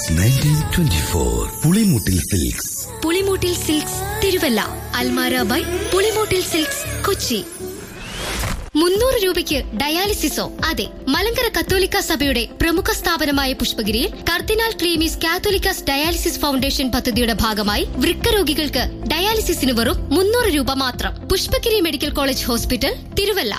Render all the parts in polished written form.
Since 1924. Pulimoottil silks. Pulimoottil silks Thiruvalla. Almara by Pulimoottil silks Kochi. 300 രൂപയ്ക്ക് ഡയാലിസിസോ? അതെ, മലങ്കര കത്തോലിക്ക സഭയുടെ പ്രമുഖ സ്ഥാപനമായ പുഷ്പഗിരിയിൽ കർദിനാൾ ക്ലീമീസ് കാത്തോലിക്കാസ് ഡയാലിസിസ് ഫൗണ്ടേഷൻ പദ്ധതിയുടെ ഭാഗമായി വൃക്ക രോഗികൾക്ക് ഡയാലിസിസിന് വെറും 300 രൂപ മാത്രം. Pushpagiri medical college hospital, Thiruvalla.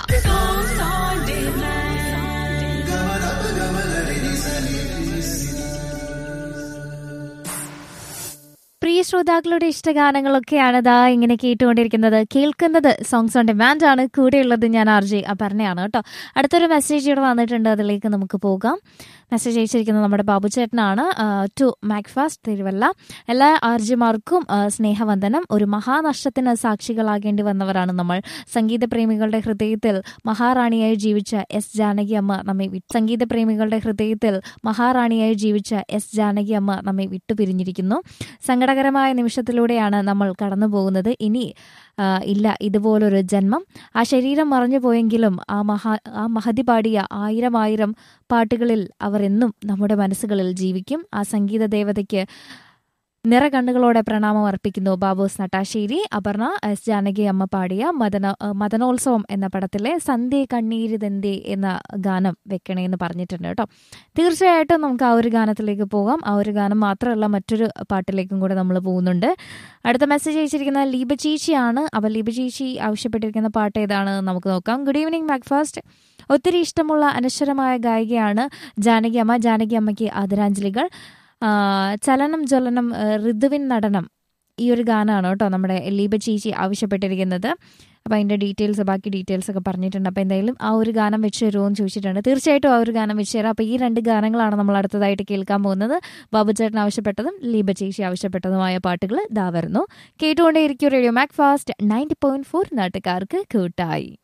പ്രിയ ശ്രോതാക്കളുടെ ഇഷ്ടഗാനങ്ങളൊക്കെയാണ് ഇങ്ങനെ കേൾക്കുന്നത് സോങ്സ് ഓൺ ഡിമാൻഡ് ആണ്. കൂടെയുള്ളത് ഞാൻ RJ അപർണയാണ് കേട്ടോ. അടുത്തൊരു മെസ്സേജ് ഇവിടെ വന്നിട്ടുണ്ട്, അതിലേക്ക് നമുക്ക് പോകാം. മെസ്സേജ് അയച്ചിരിക്കുന്നത് നമ്മുടെ ബാബു ചേട്ടനാണ്. ടു മാക്ഫാസ്റ്റ് തിരുവല്ല. എല്ലാ RJമാർക്കും സ്നേഹവന്ദനം. ഒരു മഹാനഷ്ടത്തിന് സാക്ഷികളാകേണ്ടി വന്നവരാണ് നമ്മൾ. സംഗീത പ്രേമികളുടെ ഹൃദയത്തിൽ മഹാറാണിയായി ജീവിച്ച S. ജാനകി അമ്മ നമ്മെ വിട്ടുപിരിഞ്ഞിരിക്കുന്നു. സങ്കടകരമായ നിമിഷത്തിലൂടെയാണ് നമ്മൾ കടന്നു പോകുന്നത്. ഇനി ഇല്ല ഇതുപോലൊരു ജന്മം. ആ ശരീരം മറഞ്ഞു പോയെങ്കിലും ആ മഹതി പാടിയ 1000 പാട്ടുകളിൽ അവർ എന്നും നമ്മുടെ മനസ്സുകളിൽ ജീവിക്കും. ആ സംഗീത ദേവതയ്ക്ക് നിറകണ്ണുകളോടെ പ്രണാമം അർപ്പിക്കുന്നു. ബാബോസ് നട്ടാശ്ശേരി. അപർണ S. ജാനകി അമ്മ പാടിയ മദനോത്സവം എന്ന പടത്തിലെ സന്ധ്യ കണ്ണീരിതെന്തേ എന്ന ഗാനം വെക്കണേന്ന് പറഞ്ഞിട്ടുണ്ട് കേട്ടോ. തീർച്ചയായിട്ടും നമുക്ക് ആ ഒരു ഗാനത്തിലേക്ക് പോകാം. ആ ഒരു ഗാനം മാത്രമല്ല, മറ്റൊരു പാട്ടിലേക്കും കൂടെ നമ്മൾ പോകുന്നുണ്ട്. അടുത്ത മെസ്സേജ് അയച്ചിരിക്കുന്ന ലീബ ചേച്ചിയാണ്. അപ്പോൾ ലീബ ചേച്ചി ആവശ്യപ്പെട്ടിരിക്കുന്ന പാട്ട് ഏതാണ് നമുക്ക് നോക്കാം. Good evening breakfast. ഒത്തിരി ഇഷ്ടമുള്ള അനശ്വരമായ ഗായികയാണ് ജാനകി അമ്മ. ജാനകി അമ്മയ്ക്ക് ആദരാഞ്ജലികൾ. ചലനം ജ്വലനം ഋതുവിൻ നടനം, ഈ ഒരു ഗാനമാണ് കേട്ടോ നമ്മുടെ ലീബ ചേച്ചി ആവശ്യപ്പെട്ടിരിക്കുന്നത്. അപ്പോൾ അതിൻ്റെ ബാക്കി ഡീറ്റെയിൽസ് ഒക്കെ പറഞ്ഞിട്ടുണ്ട്. അപ്പോൾ എന്തായാലും ആ ഒരു ഗാനം വെച്ച് തരുമോ എന്ന് ചോദിച്ചിട്ടുണ്ട്. തീർച്ചയായിട്ടും ആ ഒരു ഗാനം വെച്ച് തരാം. അപ്പോൾ ഈ 2 ഗാനങ്ങളാണ് നമ്മൾ അടുത്തതായിട്ട് കേൾക്കാൻ പോകുന്നത്. ബാബു ചേട്ടൻ ആവശ്യപ്പെട്ടതും ലീബ ചേച്ചി ആവശ്യപ്പെട്ടതുമായ പാട്ടുകൾ വരുന്നു. കേട്ടുകൊണ്ടേയിരിക്കും റേഡിയോ മാക്ഫാസ്റ്റ് 90.4 നാട്ടുകാർക്ക് കൂട്ടായി.